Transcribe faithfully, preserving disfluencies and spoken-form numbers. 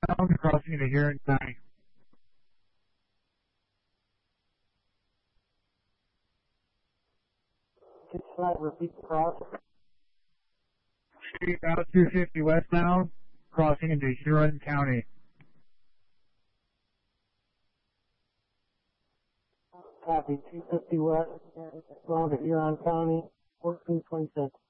westbound, crossing into Huron County. Can you not repeat the cross? Route two fifty westbound, crossing into Huron County. Copy, two fifty west, going to Huron County, fourteen twenty-six.